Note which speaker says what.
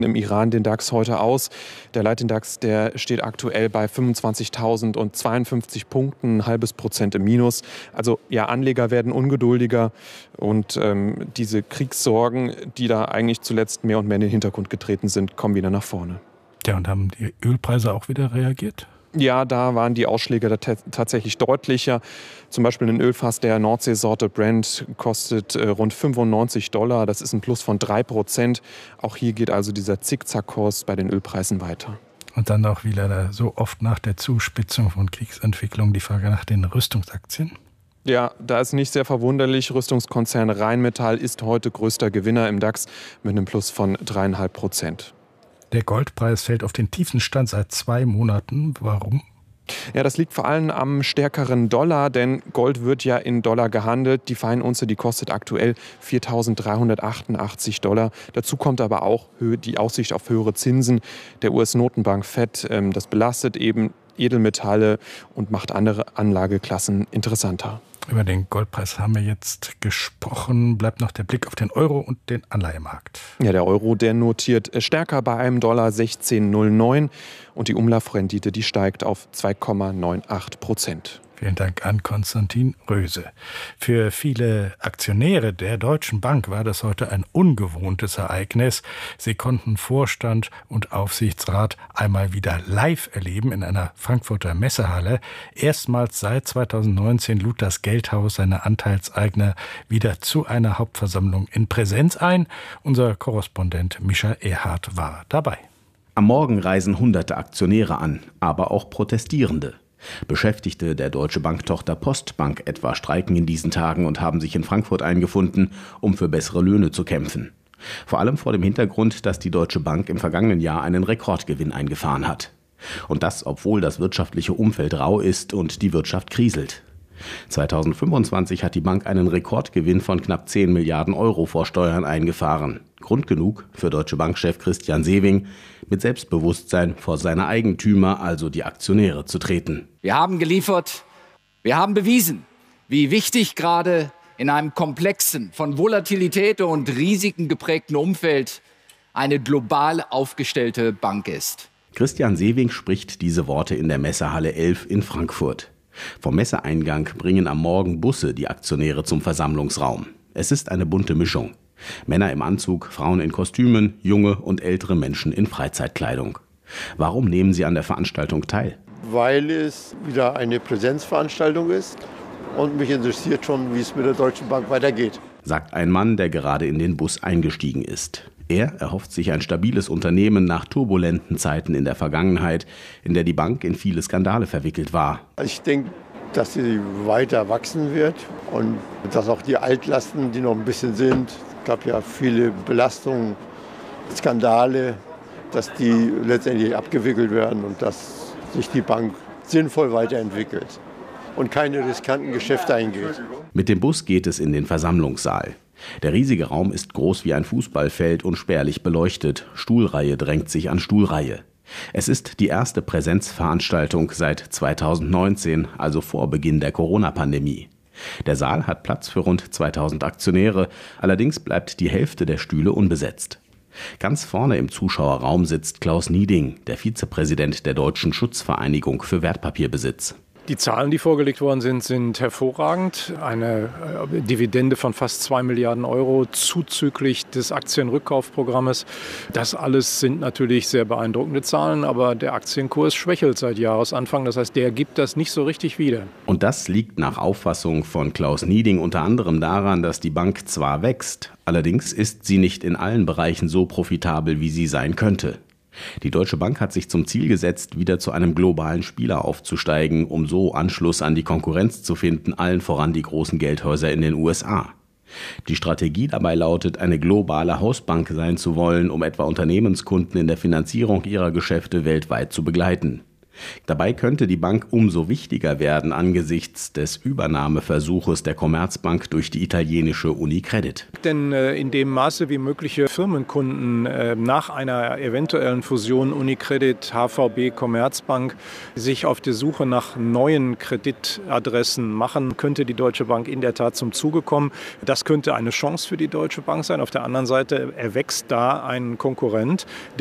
Speaker 1: im Iran den DAX heute aus. Der Leitindex, der steht aktuell bei 25.052 Punkten, 0,5% im Minus. Also ja, Anleger werden ungeduldiger und diese Kriegssorgen, die da eigentlich zuletzt mehr und mehr in den Hintergrund getreten sind, kommen wieder nach vorne.
Speaker 2: Ja, und haben die Ölpreise auch wieder reagiert?
Speaker 1: Ja, da waren die Ausschläge tatsächlich deutlicher. Zum Beispiel ein Ölfass der Nordseesorte Brent kostet rund $95. Das ist ein Plus von 3%. Auch hier geht also dieser Zickzackkurs bei den Ölpreisen weiter.
Speaker 2: Und dann auch wieder so oft nach der Zuspitzung von Kriegsentwicklung die Frage nach den Rüstungsaktien.
Speaker 1: Ja, da ist nicht sehr verwunderlich. Rüstungskonzern Rheinmetall ist heute größter Gewinner im DAX mit einem Plus von 3,5%.
Speaker 2: Der Goldpreis fällt auf den tiefsten Stand seit 2 Monaten. Warum?
Speaker 1: Ja, das liegt vor allem am stärkeren Dollar, denn Gold wird ja in Dollar gehandelt. Die Feinunze, die kostet aktuell $4.388. Dazu kommt aber auch die Aussicht auf höhere Zinsen der US-Notenbank Fed. Das belastet eben Edelmetalle und macht andere Anlageklassen interessanter.
Speaker 2: Über den Goldpreis haben wir jetzt gesprochen. Bleibt noch der Blick auf den Euro und den Anleihemarkt.
Speaker 1: Ja, der Euro, der notiert stärker bei einem Dollar 16,09 und die Umlaufrendite, die steigt auf 2,98%.
Speaker 2: Vielen Dank an Konstantin Röse. Für viele Aktionäre der Deutschen Bank war das heute ein ungewohntes Ereignis. Sie konnten Vorstand und Aufsichtsrat einmal wieder live erleben in einer Frankfurter Messehalle. Erstmals seit 2019 lud das Geldhaus seine Anteilseigner wieder zu einer Hauptversammlung in Präsenz ein. Unser Korrespondent Mischa Erhardt war dabei.
Speaker 3: Am Morgen reisen hunderte Aktionäre an, aber auch Protestierende. Beschäftigte der Deutsche Bank-Tochter Postbank etwa streiken in diesen Tagen und haben sich in Frankfurt eingefunden, um für bessere Löhne zu kämpfen. Vor allem vor dem Hintergrund, dass die Deutsche Bank im vergangenen Jahr einen Rekordgewinn eingefahren hat. Und das, obwohl das wirtschaftliche Umfeld rau ist und die Wirtschaft kriselt. 2025 hat die Bank einen Rekordgewinn von knapp 10 Milliarden Euro vor Steuern eingefahren. Grund genug für Deutsche Bank-Chef Christian Sewing, mit Selbstbewusstsein vor seine Eigentümer, also die Aktionäre, zu treten.
Speaker 4: Wir haben geliefert, wir haben bewiesen, wie wichtig gerade in einem komplexen, von Volatilität und Risiken geprägten Umfeld eine global aufgestellte Bank ist.
Speaker 3: Christian Sewing spricht diese Worte in der Messehalle 11 in Frankfurt. Vom Messeeingang bringen am Morgen Busse die Aktionäre zum Versammlungsraum. Es ist eine bunte Mischung. Männer im Anzug, Frauen in Kostümen, junge und ältere Menschen in Freizeitkleidung. Warum nehmen sie an der Veranstaltung teil?
Speaker 5: Weil es wieder eine Präsenzveranstaltung ist und mich interessiert schon, wie es mit der Deutschen Bank weitergeht.
Speaker 3: Sagt ein Mann, der gerade in den Bus eingestiegen ist. Er erhofft sich ein stabiles Unternehmen nach turbulenten Zeiten in der Vergangenheit, in der die Bank in viele Skandale verwickelt war.
Speaker 5: Ich denke, dass sie weiter wachsen wird und dass auch die Altlasten, die noch ein bisschen sind, es gab ja viele Belastungen, Skandale, dass die letztendlich abgewickelt werden und dass sich die Bank sinnvoll weiterentwickelt und keine riskanten Geschäfte eingeht.
Speaker 3: Mit dem Bus geht es in den Versammlungssaal. Der riesige Raum ist groß wie ein Fußballfeld und spärlich beleuchtet. Stuhlreihe drängt sich an Stuhlreihe. Es ist die erste Präsenzveranstaltung seit 2019, also vor Beginn der Corona-Pandemie. Der Saal hat Platz für rund 2000 Aktionäre, allerdings bleibt die Hälfte der Stühle unbesetzt. Ganz vorne im Zuschauerraum sitzt Klaus Nieding, der Vizepräsident der Deutschen Schutzvereinigung für Wertpapierbesitz.
Speaker 6: Die Zahlen, die vorgelegt worden sind hervorragend. Eine Dividende von fast 2 Milliarden Euro zuzüglich des Aktienrückkaufprogrammes. Das alles sind natürlich sehr beeindruckende Zahlen, aber der Aktienkurs schwächelt seit Jahresanfang. Das heißt, der gibt das nicht so richtig wieder.
Speaker 3: Und das liegt nach Auffassung von Klaus Nieding unter anderem daran, dass die Bank zwar wächst, allerdings ist sie nicht in allen Bereichen so profitabel, wie sie sein könnte. Die Deutsche Bank hat sich zum Ziel gesetzt, wieder zu einem globalen Spieler aufzusteigen, um so Anschluss an die Konkurrenz zu finden, allen voran die großen Geldhäuser in den USA. Die Strategie dabei lautet, eine globale Hausbank sein zu wollen, um etwa Unternehmenskunden in der Finanzierung ihrer Geschäfte weltweit zu begleiten. Dabei könnte die Bank umso wichtiger werden angesichts des Übernahmeversuches der Commerzbank durch die italienische Unicredit.
Speaker 6: Denn in dem Maße, wie mögliche Firmenkunden nach einer eventuellen Fusion Unicredit, HVB, Commerzbank sich auf die Suche nach neuen Kreditadressen machen, könnte die Deutsche Bank in der Tat zum Zuge kommen. Das könnte eine Chance für die Deutsche Bank sein. Auf der anderen Seite erwächst da ein Konkurrent,